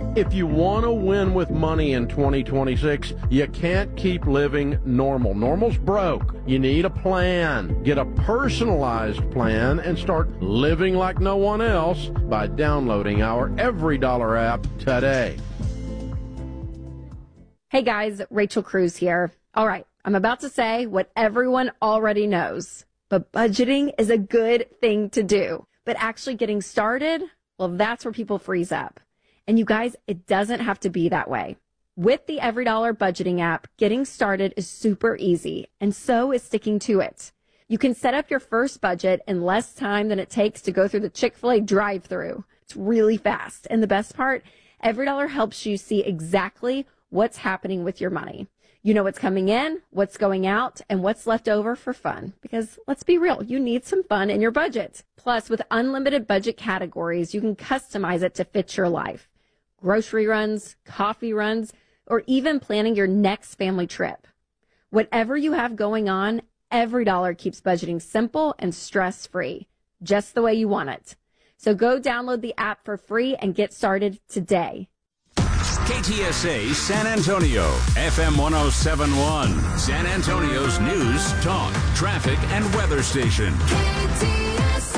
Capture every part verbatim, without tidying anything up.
If you want to win with money in twenty twenty-six, you can't keep living normal. Normal's broke. You need a plan. Get a personalized plan and start living like no one else by downloading our Every Dollar app today. Hey guys, Rachel Cruz here. All right, I'm about to say what everyone already knows, but budgeting is a good thing to do. But actually getting started, well, that's where people freeze up. And you guys, it doesn't have to be that way. With the Every Dollar budgeting app, getting started is super easy, and so is sticking to it. You can set up your first budget in less time than it takes to go through the Chick-fil-A drive-thru. It's really fast. And the best part, Every Dollar helps you see exactly what's happening with your money. You know what's coming in, what's going out, and what's left over for fun. Because let's be real, you need some fun in your budget. Plus, with unlimited budget categories, you can customize it to fit your life. Grocery runs, coffee runs, or even planning your next family trip. Whatever you have going on, Every Dollar keeps budgeting simple and stress-free, just the way you want it. So go download the app for free and get started today. K T S A San Antonio, F M one oh seven point one, San Antonio's news, talk, traffic, and weather station. K T S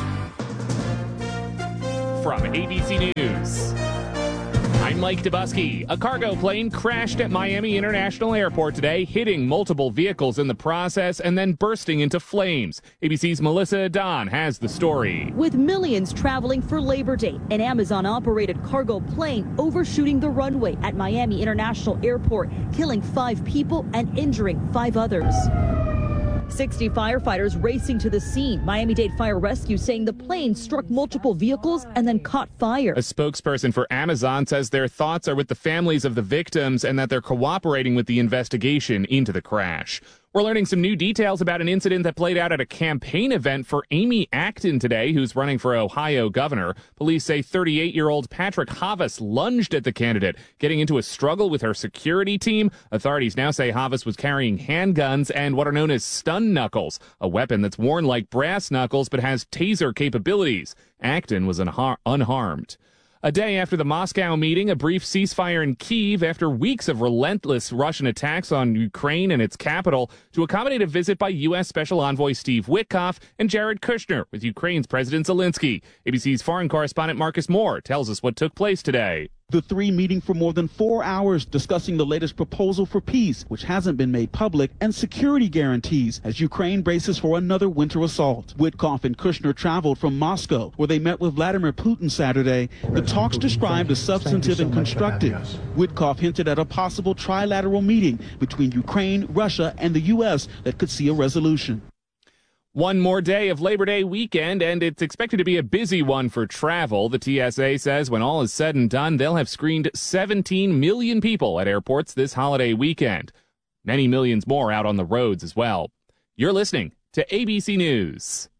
A. From A B C News, I'm Mike Dubusky. A cargo plane crashed at Miami International Airport today, hitting multiple vehicles in the process and then bursting into flames. A B C's Melissa Adon has the story. With millions traveling for Labor Day, an Amazon-operated cargo plane overshooting the runway at Miami International Airport, killing five people and injuring five others. sixty firefighters racing to the scene. Miami-Dade Fire Rescue saying the plane struck multiple vehicles and then caught fire. A spokesperson for Amazon says their thoughts are with the families of the victims and that they're cooperating with the investigation into the crash. We're learning some new details about an incident that played out at a campaign event for Amy Acton today, who's running for Ohio governor. Police say thirty-eight-year-old Patrick Havas lunged at the candidate, getting into a struggle with her security team. Authorities now say Havas was carrying handguns and what are known as stun knuckles, a weapon that's worn like brass knuckles but has taser capabilities. Acton was unhar- unharmed. A day after the Moscow meeting, a brief ceasefire in Kyiv after weeks of relentless Russian attacks on Ukraine and its capital to accommodate a visit by U S Special Envoy Steve Witkoff and Jared Kushner with Ukraine's President Zelensky. A B C's foreign correspondent Marcus Moore tells us what took place today. The three meeting for more than four hours discussing the latest proposal for peace, which hasn't been made public, and security guarantees as Ukraine braces for another winter assault. Witkoff and Kushner traveled from Moscow, where they met with Vladimir Putin Saturday. The talks described as substantive and constructive. Witkoff hinted at a possible trilateral meeting between Ukraine, Russia, and the U S that could see a resolution. One more day of Labor Day weekend, and it's expected to be a busy one for travel. The T S A says when all is said and done, they'll have screened seventeen million people at airports this holiday weekend. Many millions more out on the roads as well. You're listening to A B C News.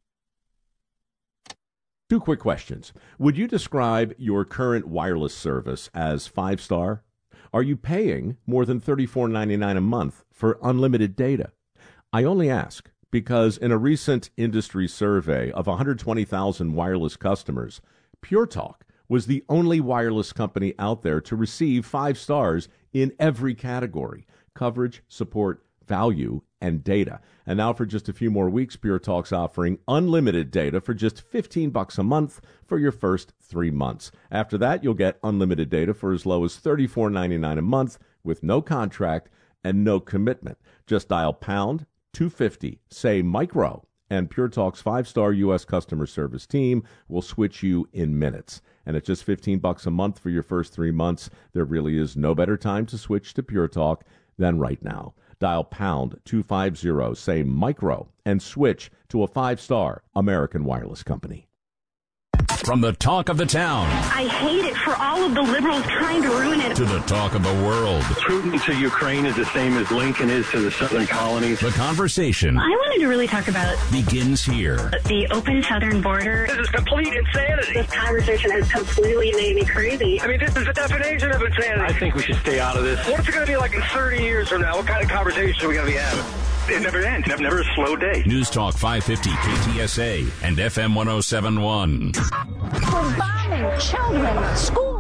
Two quick questions. Would you describe your current wireless service as five-star? Are you paying more than thirty-four ninety-nine a month for unlimited data? I only ask because in a recent industry survey of one hundred twenty thousand wireless customers, Pure Talk was the only wireless company out there to receive five stars in every category: coverage, support, value, and data. And now for just a few more weeks, Pure Talk's offering unlimited data for just fifteen bucks a month for your first three months. After that, you'll get unlimited data for as low as thirty-four ninety-nine a month with no contract and no commitment. Just dial pound two fifty, say micro, and Pure Talk's five-star U S customer service team will switch you in minutes. And at just fifteen bucks a month for your first three months, there really is no better time to switch to Pure Talk than right now. Dial pound two fifty, say micro, and switch to a five-star American wireless company. From the talk of the town. I hate it for all of the liberals trying to ruin it. To the talk of the world. Putin to Ukraine is the same as Lincoln is to the southern colonies. The conversation. I wanted to really talk about begins here. The open southern border. This is complete insanity. This conversation has completely made me crazy. I mean, this is the definition of insanity. I think we should stay out of this. What's it going to be like in thirty years from now? What kind of conversation are we going to be having? It never ends. Never, never a slow day. News Talk five fifty K T S A and F M one oh seven point one. For bombing children, schools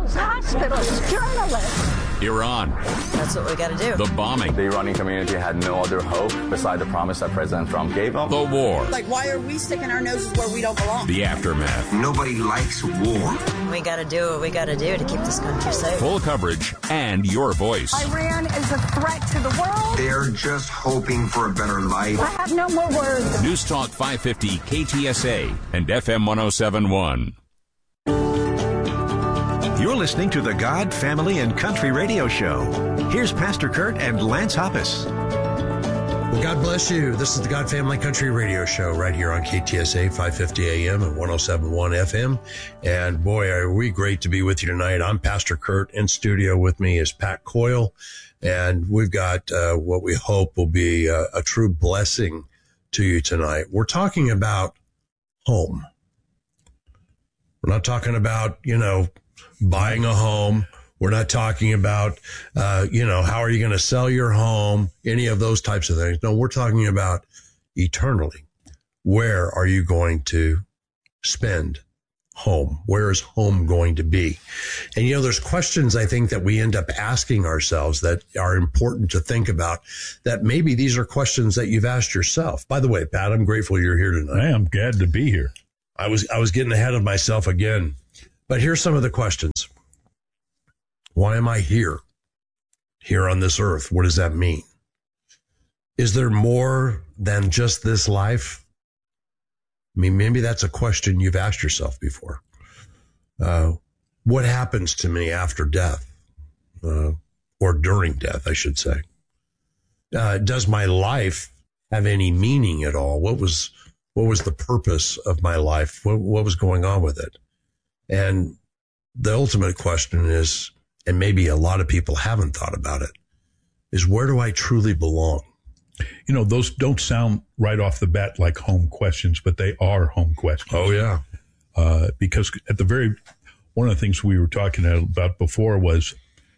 schools, hospitals, journalists. Iran. That's what we got to do. The bombing. The Iranian community had no other hope beside the promise that President Trump gave them. The war. Like, why are we sticking our noses where we don't belong? The aftermath. Nobody likes war. We got to do what we got to do to keep this country safe. Full coverage and your voice. Iran is a threat to the world. They're just hoping for a better life. I have no more words. News Talk five fifty K T S A and F M one oh seven point one. You're listening to the God, Family, and Country Radio Show. Here's Pastor Kurt and Lance Hoppus. Well, God bless you. This is the God, Family, Country Radio Show right here on K T S A, five fifty A M and one oh seven point one F M. And boy, are we great to be with you tonight. I'm Pastor Kurt. In studio with me is Pat Coyle. And we've got uh, what we hope will be a, a true blessing to you tonight. We're talking about home. We're not talking about, you know, buying a home. We're not talking about, uh, you know, how are you going to sell your home? Any of those types of things. No, we're talking about eternally. Where are you going to spend home? Where is home going to be? And, you know, there's questions I think that we end up asking ourselves that are important to think about, that maybe these are questions that you've asked yourself. By the way, Pat, I'm grateful you're here tonight. I am glad to be here. I was, I was getting ahead of myself again. But here's some of the questions. Why am I here? Here on this earth? What does that mean? Is there more than just this life? I mean, maybe that's a question you've asked yourself before. Uh, what happens to me after death? Uh, or during death, I should say. Uh, does my life have any meaning at all? What was, what was the purpose of my life? What, what was going on with it? And the ultimate question is, and maybe a lot of people haven't thought about it, is where do I truly belong? You know, those don't sound right off the bat like home questions, but they are home questions. Oh, yeah. Uh, because at the very, one of the things we were talking about before was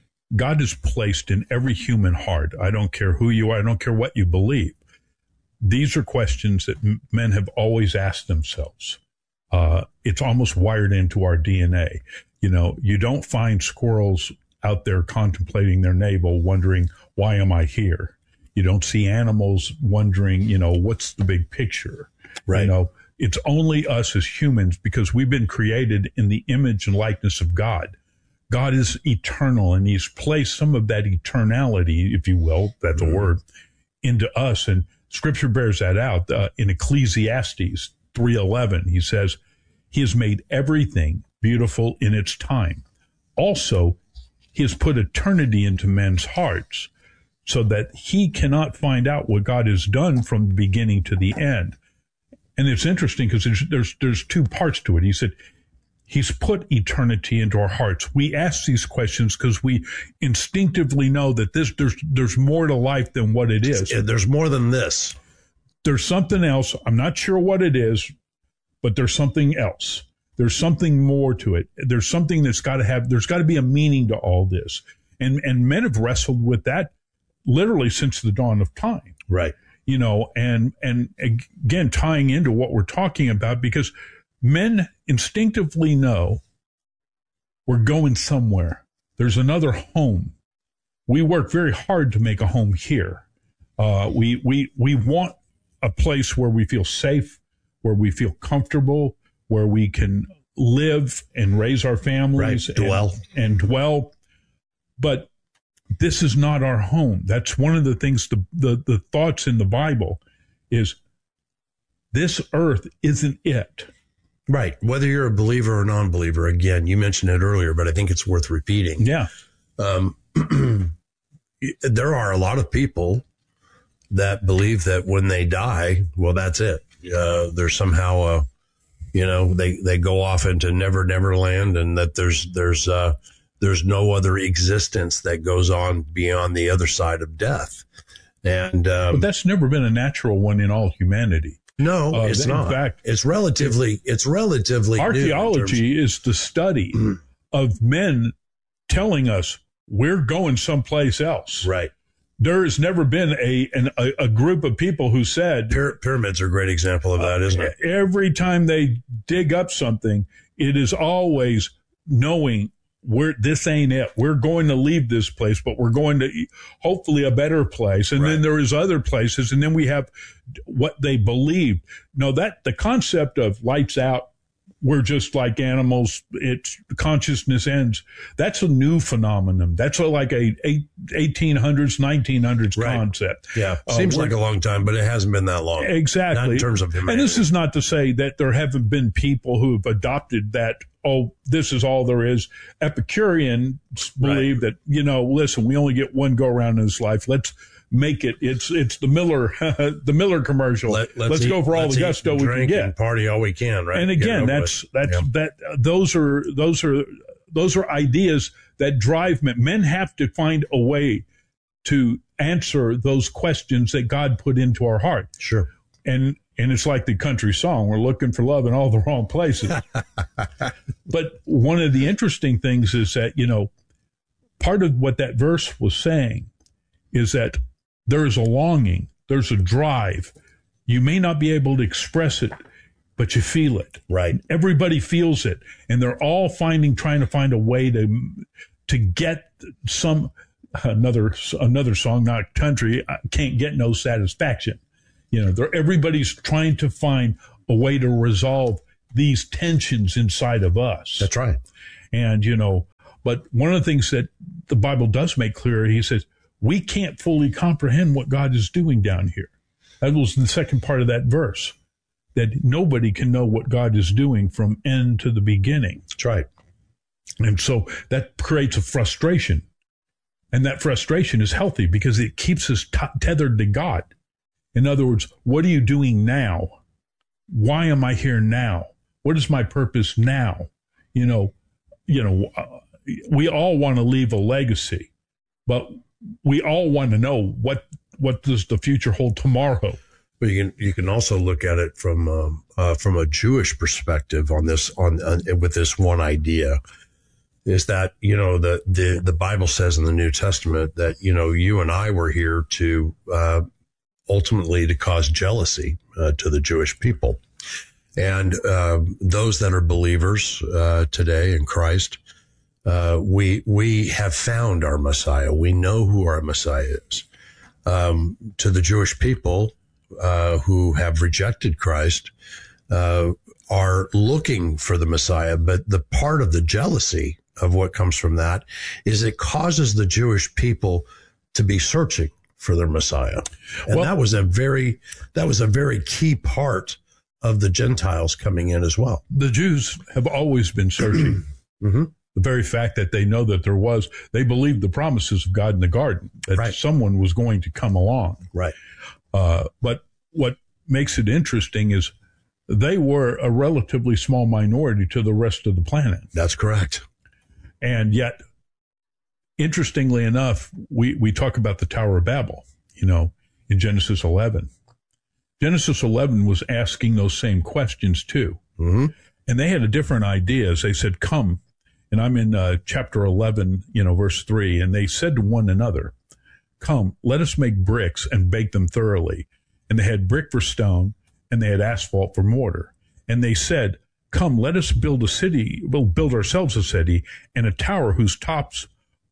God is placed in every human heart. I don't care who you are. I don't care what you believe. These are questions that m- men have always asked themselves. Uh, it's almost wired into our D N A. You know, you don't find squirrels out there contemplating their navel, wondering, why am I here? You don't see animals wondering, you know, what's the big picture? Right. You know, it's only us as humans, because we've been created in the image and likeness of God. God is eternal, and he's placed some of that eternality, if you will, that's mm-hmm. a word, into us. And scripture bears that out. Uh, in Ecclesiastes three eleven, he says, he has made everything beautiful in its time. Also, he has put eternity into men's hearts so that he cannot find out what God has done from the beginning to the end. And it's interesting because there's, there's, there's two parts to it. He said, he's put eternity into our hearts. We ask these questions because we instinctively know that this, there's, there's more to life than what it is. There's more than this. There's something else. I'm not sure what it is, but there's something else. There's something more to it. There's something that's got to have, there's got to be a meaning to all this. And, and men have wrestled with that literally since the dawn of time. Right. You know, and, and again, tying into what we're talking about, because men instinctively know we're going somewhere. There's another home. We work very hard to make a home here. Uh, we, we, we want a place where we feel safe, where we feel comfortable, where we can live and raise our families, right. dwell. And, and dwell. But this is not our home. That's one of the things, the, the, the thoughts in the Bible is this earth isn't it. Right. Whether you're a believer or non-believer, again, you mentioned it earlier, but I think it's worth repeating. Yeah. Um, there are a lot of people that believe that when they die, well, that's it. Uh, there's somehow a, You know, they, they go off into never, never land, and that there's, there's, uh, there's no other existence that goes on beyond the other side of death. And, um, but that's never been a natural one in all humanity. No, uh, it's not. In fact, it's relatively, it's relatively archaeology new is the study mm. of men telling us we're going someplace else. Right. There has never been a an, a, a group of people who said... Pyra- pyramids are a great example of that, uh, isn't it? Every time they dig up something, it is always knowing we're, this ain't it. We're going to leave this place, but we're going to hopefully a better place. And right. then there is other places. And then we have what they believed. No, that the concept of lights out, we're just like animals. It's consciousness ends. That's a new phenomenon. That's a, like a, a eighteen hundreds, nineteen hundreds right. concept. Yeah. Uh, Seems like a long time, but it hasn't been that long. Exactly. Not in terms of humanity. And this is not to say that there haven't been people who have adopted that, oh, this is all there is. Epicureans believe right. that, you know, listen, we only get one go around in this life. Let's make it. It's it's the Miller the Miller commercial. Let, let's let's eat, go for all the gusto we can get. And party all we can, right? And again, that's that's yeah. that those are those are those are ideas that drive men. Men have to find a way to answer those questions that God put into our heart. Sure. And and it's like the country song, we're looking for love in all the wrong places. But one of the interesting things is that, you know, part of what that verse was saying is that there is a longing, there's a drive. You may not be able to express it, but you feel it. Right. Everybody feels it. And they're all finding, trying to find a way to, to get some, another, another song, not country, I can't get no satisfaction. You know, they're, everybody's trying to find a way to resolve these tensions inside of us. That's right. And, you know, but one of the things that the Bible does make clear, he says, we can't fully comprehend what God is doing down here. That was the second part of that verse, that nobody can know what God is doing from end to the beginning. That's right. And so that creates a frustration. And that frustration is healthy because it keeps us t- tethered to God. In other words, what are you doing now? Why am I here now? What is my purpose now? You know, you know, uh, we all want to leave a legacy, but we all want to know what what does the future hold tomorrow. But you can you can also look at it from um, uh, from a Jewish perspective on this on, on with this one idea, is that, you know, the the the Bible says in the New Testament that, you know, you and I were here to uh, ultimately to cause jealousy uh, to the Jewish people, and uh, those that are believers uh, today in Christ. Uh, we, we have found our Messiah. We know who our Messiah is. Um, to the Jewish people, uh, who have rejected Christ, uh, are looking for the Messiah. But the part of the jealousy of what comes from that is it causes the Jewish people to be searching for their Messiah. And well, that was a very, that was a very key part of the Gentiles coming in as well. The Jews have always been searching. Mm-hmm. The very fact that they know that there was, they believed the promises of God in the garden, that right. someone was going to come along. Right. Uh, but what makes it interesting is they were a relatively small minority to the rest of the planet. That's correct. And yet, interestingly enough, we, we talk about the Tower of Babel, you know, in Genesis eleven. Genesis eleven was asking those same questions too. Mm-hmm. And they had a different idea. As they said, come. And I'm in uh, chapter eleven, you know, verse three. And they said to one another, come, let us make bricks and bake them thoroughly. And they had brick for stone, and they had asphalt for mortar. And they said, come, let us build a city, we'll build ourselves a city and a tower whose tops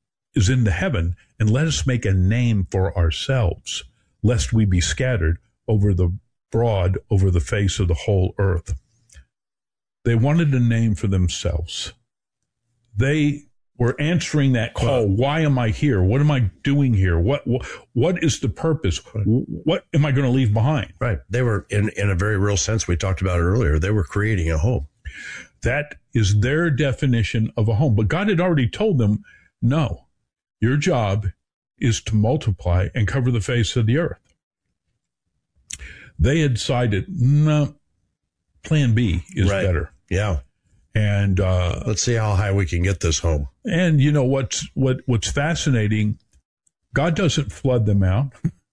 is in the heaven. And let us make a name for ourselves, lest we be scattered over the broad, over the face of the whole earth. They wanted a name for themselves. They were answering that call. Why am I here? What am I doing here? What what, what is the purpose? What am I going to leave behind? Right. They were, in, in a very real sense, we talked about it earlier, they were creating a home. That is their definition of a home. But God had already told them, no, your job is to multiply and cover the face of the earth. They had decided, no, plan B is right. better. Yeah. And uh, let's see how high we can get this home. And you know what's what what's fascinating? God doesn't flood them out.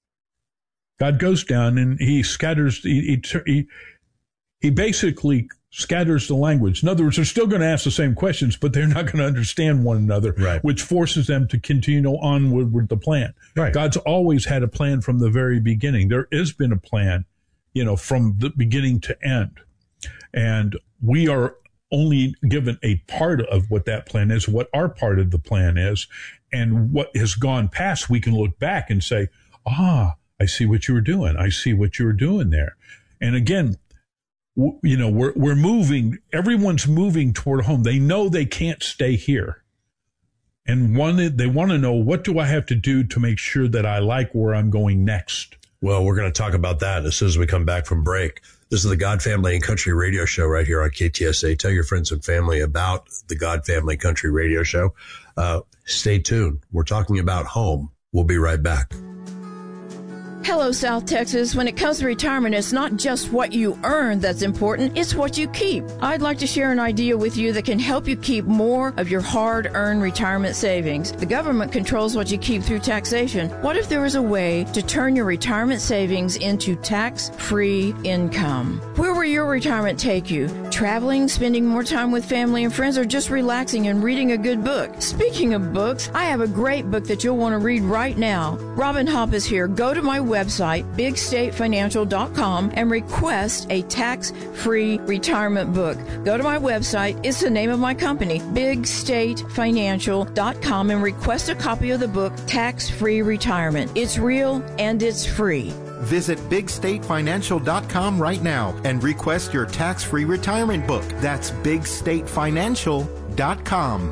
God goes down and he scatters. He he, he basically scatters the language. In other words, they're still going to ask the same questions, but they're not going to understand one another, right. which forces them to continue onward with the plan. Right. God's always had a plan from the very beginning. There has been a plan, you know, from the beginning to end, and we are only given a part of what that plan is, what our part of the plan is, and what has gone past, we can look back and say, ah, I see what you were doing. I see what you were doing there. And again, w- you know, we're, we're moving, everyone's moving toward home. They know they can't stay here. And one, they want to know, what do I have to do to make sure that I like where I'm going next? Well, we're going to talk about that as soon as we come back from break. This is the God Family and Country Radio Show right here on K T S A. Tell your friends and family about the God Family Country Radio Show. Uh, stay tuned. We're talking about home. We'll be right back. Hello, South Texas. When it comes to retirement, it's not just what you earn that's important, it's what you keep. I'd like to share an idea with you that can help you keep more of your hard-earned retirement savings. The government controls what you keep through taxation. What if there was a way to turn your retirement savings into tax-free income? Where will your retirement take you? Traveling, spending more time with family and friends, or just relaxing and reading a good book? Speaking of books, I have a great book that you'll want to read right now. Robin Hopp is here. Go to my website. website, big state financial dot com, and request a tax-free retirement book. Go to my website, it's the name of my company, big state financial dot com, and request a copy of the book, Tax-Free Retirement. It's real and it's free. Visit big state financial dot com right now and request your tax-free retirement book. That's big state financial dot com.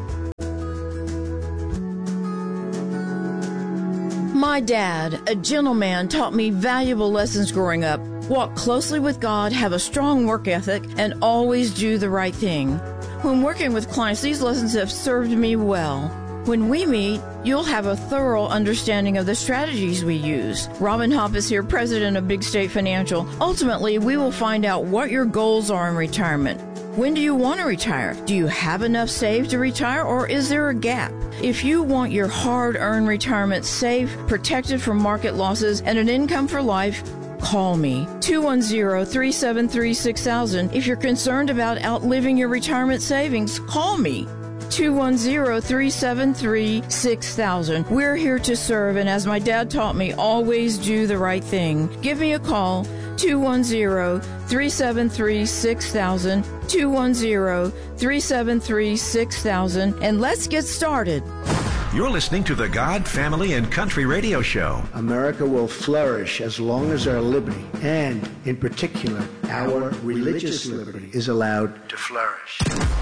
My dad, a gentleman, taught me valuable lessons growing up. Walk closely with God, have a strong work ethic, and always do the right thing. When working with clients, these lessons have served me well. When we meet, you'll have a thorough understanding of the strategies we use. Robin Hopp is here, president of Big State Financial. Ultimately, we will find out what your goals are in retirement. When do you want to retire? Do you have enough saved to retire, or is there a gap? If you want your hard-earned retirement safe, protected from market losses, and an income for life, call me, two one zero, three seven three, six thousand. If you're concerned about outliving your retirement savings, call me, two one zero, three seven three, six thousand. We're here to serve, and as my dad taught me, always do the right thing. Give me a call, two one zero, three seven three, six thousand, two one zero, three seven three, six thousand, and let's get started. You're listening to the God Family and Country Radio Show. America will flourish as long as our liberty, and in particular, our religious liberty, is allowed to flourish.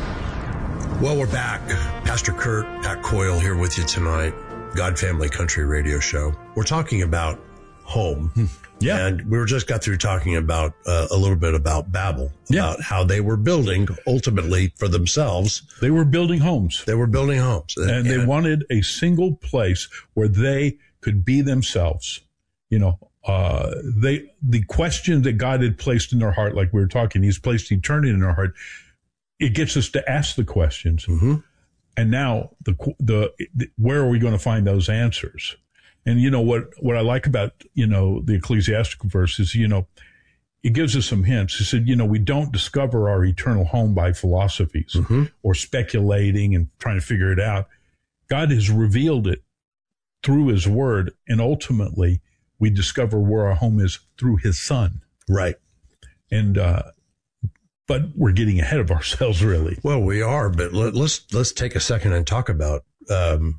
Well, we're back. Pastor Kurt, Pat Coyle here with you tonight. God Family Country Radio Show. We're talking about home. Yeah. And we were just got through talking about uh, a little bit about Babel, yeah. about how they were building ultimately for themselves. They were building homes. They were building homes. And, and they wanted a single place where they could be themselves. You know, uh, they, the question that God had placed in their heart, like we were talking, he's placed eternity in their heart. It gets us to ask the questions. Mm-hmm. And now the, the, the, where are we going to find those answers? And you know what, what I like about, you know, the ecclesiastical verse is, you know, it gives us some hints. He said, you know, we don't discover our eternal home by philosophies mm-hmm. or speculating and trying to figure it out. God has revealed it through his word. And ultimately we discover where our home is through his son. Right. And, uh, but we're getting ahead of ourselves, really. Well, we are, but let, let's, let's take a second and talk about, um,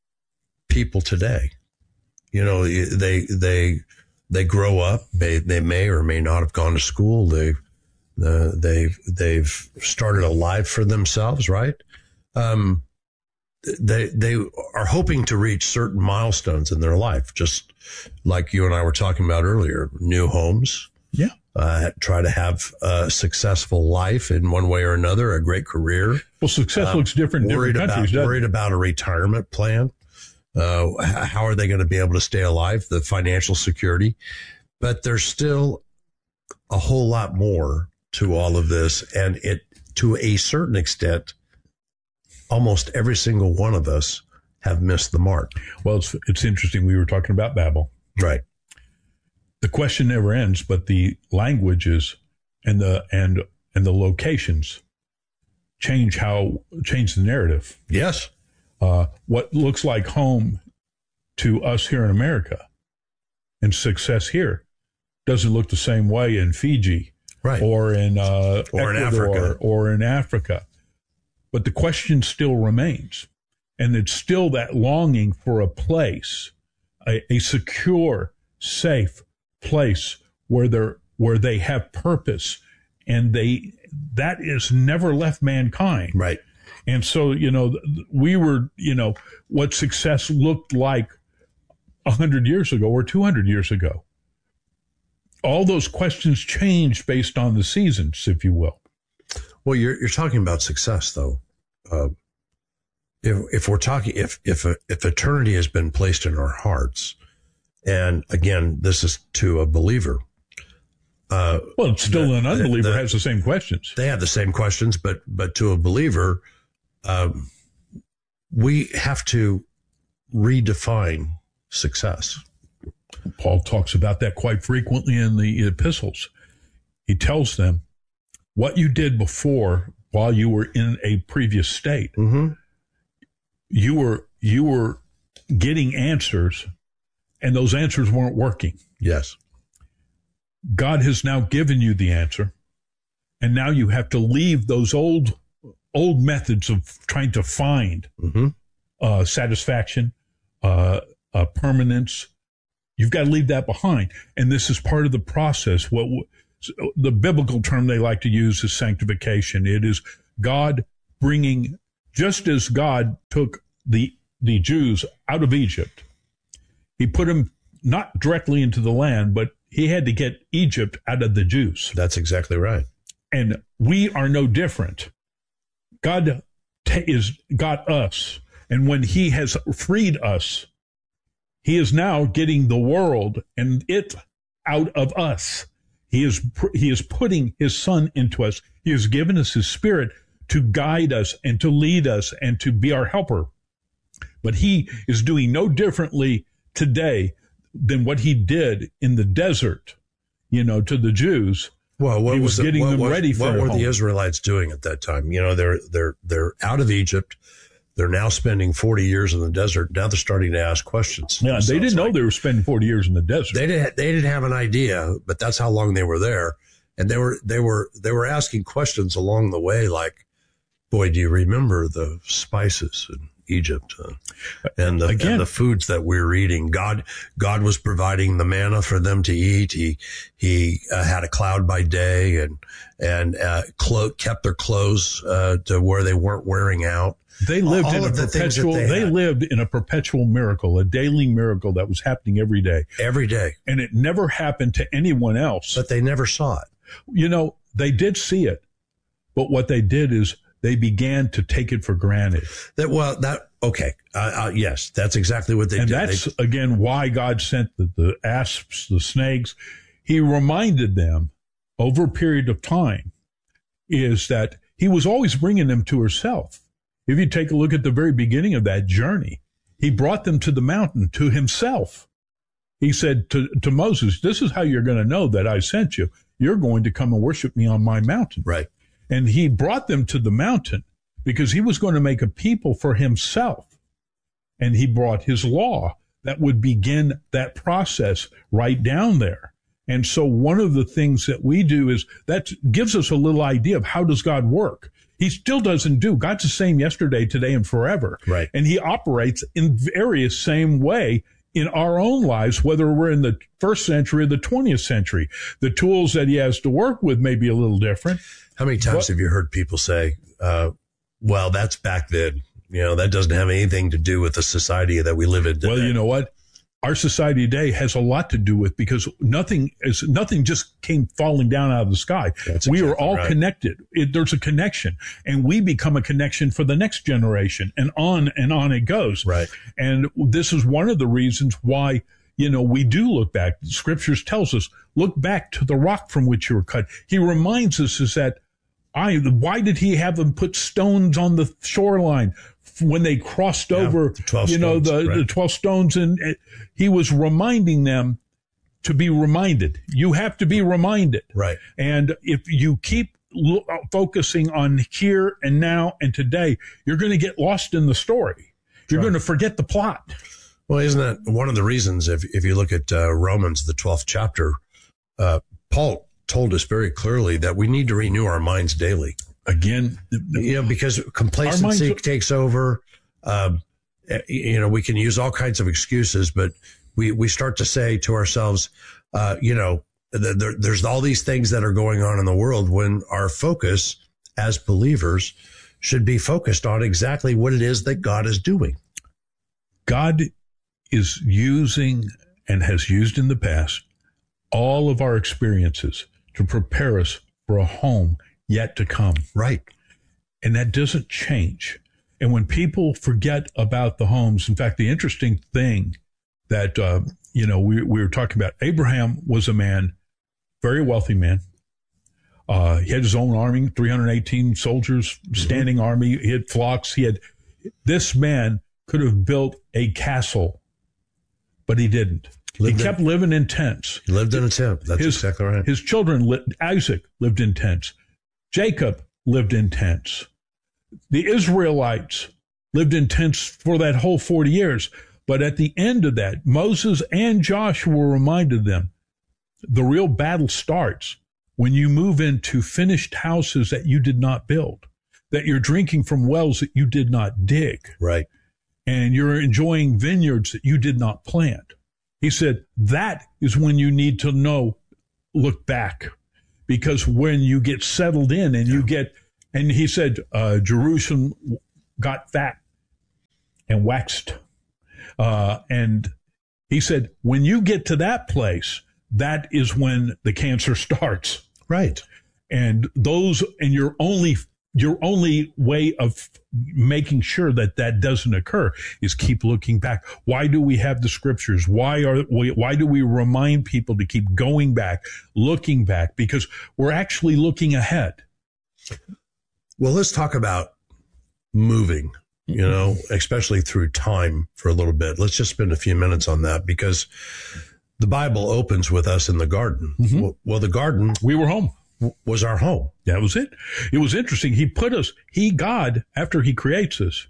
people today. You know, they, they, they grow up, they, they may or may not have gone to school. They, uh, they've, they've started a life for themselves, right? Um, they, they are hoping to reach certain milestones in their life, just like you and I were talking about earlier, new homes. Yeah. Uh, try to have a successful life in one way or another, a great career. Well, success um, looks different in worried different countries. About, worried about a retirement plan. Uh, how are they going to be able to stay alive? The financial security. But there's still a whole lot more to all of this. And it, to a certain extent, almost every single one of us have missed the mark. Well, it's, it's interesting. We were talking about Babel. Right. The question never ends, but the languages and the, and, and the locations change how, change the narrative. Yes. Uh, what looks like home to us here in America and success here doesn't look the same way in Fiji right. or in uh, or Ecuador, in Africa, or in Africa. But the question still remains, and it's still that longing for a place, a, a secure, safe place where they're where they have purpose, and they that is never left mankind. Right. And so, you know, we were, you know, what success looked like a hundred years ago or two hundred years ago. All those questions changed based on the seasons, if you will. Well, you're you're talking about success, though. Uh, if if we're talking, if if if eternity has been placed in our hearts, and again, this is to a believer. Uh, well, still the, an unbeliever the, has the same questions. They have the same questions, but but to a believer, um, we have to redefine success. Paul talks about that quite frequently in the epistles. He tells them what you did before while you were in a previous state. Mm-hmm. You were you were getting answers, and those answers weren't working. Yes. God has now given you the answer, and now you have to leave those old old methods of trying to find mm-hmm. uh, satisfaction, uh, uh, permanence. You've got to leave that behind, and this is part of the process. What the biblical term they like to use is sanctification. It is God bringing, just as God took the the Jews out of Egypt, he put them not directly into the land, but he had to get Egypt out of the Jews. That's exactly right. And we are no different. God t- is got us, and when he has freed us, he is now getting the world and it out of us. He is he is putting his son into us. He has given us his spirit to guide us and to lead us and to be our helper. But he is doing no differently today than what he did in the desert, you know, to the Jews. Well, what he was, was getting the, what, them what, ready for what were home. the Israelites doing at that time? You know, they're they're they're out of Egypt. They're now spending forty years in the desert. Now they're starting to ask questions. Yeah, they didn't like. know they were spending forty years in the desert. They didn't. They didn't have an idea, but that's how long they were there. And they were they were they were asking questions along the way, like, "Boy, do you remember the spices in Egypt uh, and, the, Again, and the foods that we were eating? God God was providing the manna for them to eat. He he uh, had a cloud by day and and uh, clo- kept their clothes uh, to where they weren't wearing out." They lived All in a of the things that perpetual, they they had. lived in a perpetual miracle, a daily miracle that was happening every day. Every day. And it never happened to anyone else. But they never saw it. You know, they did see it, but what they did is they began to take it for granted. That, well, that, okay. Uh, uh, yes, that's exactly what they and did. And that's, they, again, why God sent the, the asps, the snakes. He reminded them over a period of time is that he was always bringing them to himself. If you take a look at the very beginning of that journey, he brought them to the mountain to himself. He said to, to Moses, this is how you're going to know that I sent you. You're going to come and worship me on my mountain. Right. And he brought them to the mountain because he was going to make a people for himself. And he brought his law that would begin that process right down there. And so one of the things that we do is that gives us a little idea of how does God work. He still doesn't do. God's the same yesterday, today, and forever. Right. And he operates in various same way in our own lives, whether we're in the first century or the twentieth century. The tools that he has to work with may be a little different. How many times but, have you heard people say, uh, well, that's back then. You know, that doesn't have anything to do with the society that we live in today. Well, you know what? Our society today has a lot to do with because nothing is nothing just came falling down out of the sky. That's we exactly are all right. connected. It, there's a connection, and we become a connection for the next generation, and on and on it goes. Right. And this is one of the reasons why, you know, we do look back. The scriptures tells us, look back to the rock from which you were cut. He reminds us is that I. Why did he have them put stones on the shoreline? When they crossed yeah, over, you know, stones, the, right. the twelve stones, and uh, he was reminding them to be reminded. You have to be reminded. Right. And if you keep lo- focusing on here and now and today, you're going to get lost in the story. You're right. going to forget the plot. Well, isn't that one of the reasons, if if you look at uh, Romans, the twelfth chapter, uh, Paul told us very clearly that we need to renew our minds daily. Again, you know, because complacency minds- takes over. Uh, you know, we can use all kinds of excuses, but we, we start to say to ourselves, uh, you know, th- there, there's all these things that are going on in the world when our focus as believers should be focused on exactly what it is that God is doing. God is using and has used in the past all of our experiences to prepare us for a home yet to come. Right. And that doesn't change. And when people forget about the homes, in fact, the interesting thing that, uh, you know, we, we were talking about, Abraham was a man, very wealthy man. Uh, he had his own army, three hundred eighteen soldiers, standing mm-hmm. army. He had flocks. He had, this man could have built a castle, but he didn't. Lived he kept in, living in tents. He lived in a tent. That's his, exactly right. His children, lived, Isaac lived in tents. Jacob lived in tents. The Israelites lived in tents for that whole forty years. But at the end of that, Moses and Joshua reminded them, the real battle starts when you move into finished houses that you did not build, that you're drinking from wells that you did not dig. Right. And you're enjoying vineyards that you did not plant. He said, that is when you need to know, look back. Because when you get settled in and you get, and he said, uh, Jerusalem got fat and waxed. Uh, and he said, when you get to that place, that is when the cancer starts. Right. And those, and your only, your only way of making sure that that doesn't occur is keep looking back. Why do we have the scriptures? Why are we, why do we remind people to keep going back, looking back? Because we're actually looking ahead. Well, let's talk about moving, you know, especially through time for a little bit. Let's just spend a few minutes on that because the Bible opens with us in the garden. Mm-hmm. Well, well, the garden. We were home. Was our home. That was it. It was interesting. He put us, he, God, after he creates us,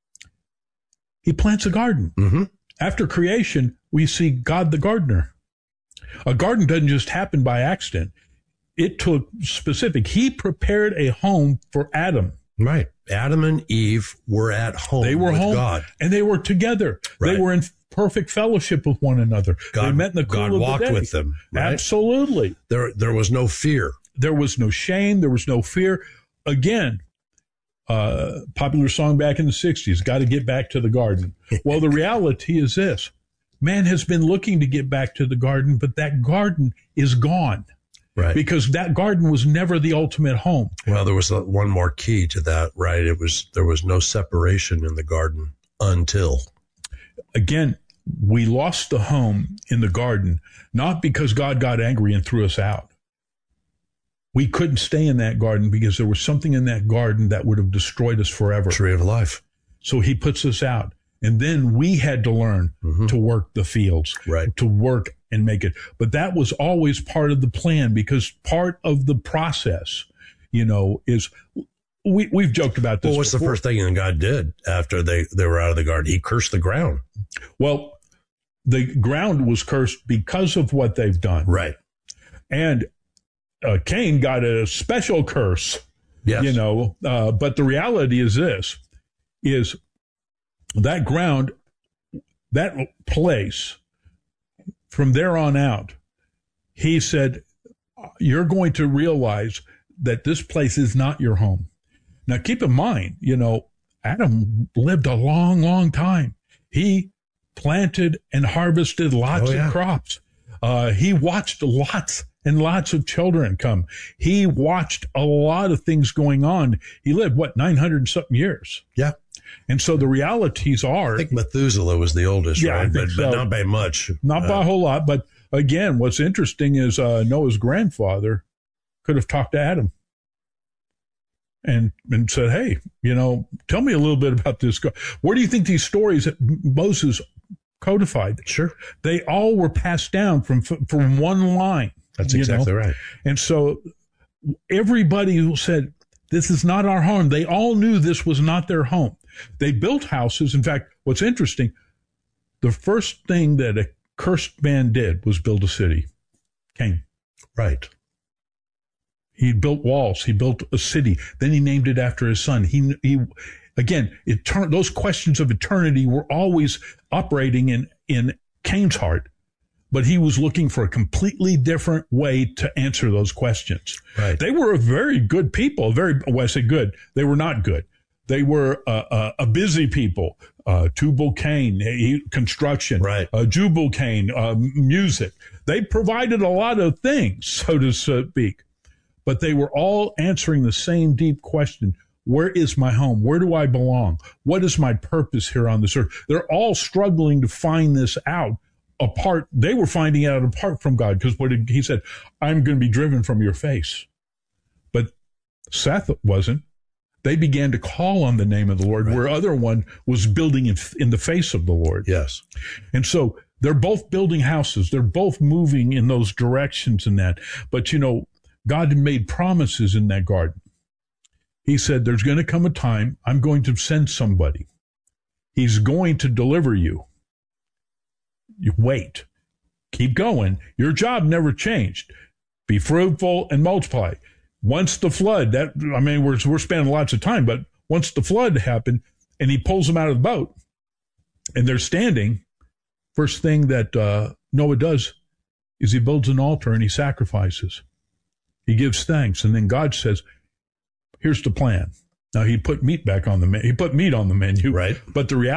he plants a garden. Mm-hmm. After creation, we see God the gardener. A garden doesn't just happen by accident. It took specific. He prepared a home for Adam. Right. Adam and Eve were at home. They were with home God. And they were together. Right. They were in perfect fellowship with one another. God, they met in the cool God of walked the day. with them. Right? Absolutely. There, there was no fear. There was no shame. There was no fear. Again, uh, popular song back in the sixties, got to get back to the garden. Well, the reality is this. Man has been looking to get back to the garden, but that garden is gone. Right. Because that garden was never the ultimate home. Well, there was one more key to that, right? It was, there was no separation in the garden until. Again, we lost the home in the garden, not because God got angry and threw us out. We couldn't stay in that garden because there was something in that garden that would have destroyed us forever. Tree of life. So he puts us out. And then we had to learn mm-hmm. to work the fields, right. to work and make it. But that was always part of the plan because part of the process, you know, is we, we've joked about this. Well, what's before. The first thing that God did after they, they were out of the garden? He cursed the ground. Well, the ground was cursed because of what they've done. Right. And Uh, Cain got a special curse, yes. you know, uh, but the reality is this, is that ground, that place, from there on out, he said, you're going to realize that this place is not your home. Now, keep in mind, you know, Adam lived a long, long time. He planted and harvested lots oh, yeah. of crops. Uh, he watched lots and lots of children come. He watched a lot of things going on. He lived, what, nine hundred and something years? Yeah. And so the realities are. I think Methuselah was the oldest, yeah, right? But, so. but not by much. Not uh, by a whole lot. But again, what's interesting is uh, Noah's grandfather could have talked to Adam and, and said, hey, you know, tell me a little bit about this. Where do you think these stories that Moses codified? Sure. They all were passed down from from one line. That's exactly know? right. And so everybody who said, this is not our home, they all knew this was not their home. They built houses. In fact, what's interesting, the first thing that a cursed man did was build a city. Cain. Right. He built walls. He built a city. Then he named it after his son. He, he, again, etern- those questions of eternity were always operating in, in Cain's heart, but he was looking for a completely different way to answer those questions. Right. They were a very good people. Very, well, I say good. They were not good. They were uh, uh, a busy people. Uh, Tubal Cain, he, construction. Right. Uh, Jubal Cain, uh, music. They provided a lot of things, so to speak. But they were all answering the same deep question. Where is my home? Where do I belong? What is my purpose here on this earth? They're all struggling to find this out apart. They were finding it out apart from God, because what he said, I'm going to be driven from your face. But Seth wasn't. They began to call on the name of the Lord, right, where other one was building in, in the face of the Lord. Yes. And so they're both building houses. They're both moving in those directions and that. But, you know, God had made promises in that garden. He said, there's going to come a time I'm going to send somebody. He's going to deliver you. You wait. Keep going. Your job never changed. Be fruitful and multiply. Once the flood, that I mean, we're, we're spending lots of time, but once the flood happened and he pulls them out of the boat and they're standing, first thing that uh, Noah does is he builds an altar and he sacrifices. He gives thanks, and then God says, here's the plan. Now, he put meat back on the menu. He put meat on the menu. Right. But the reality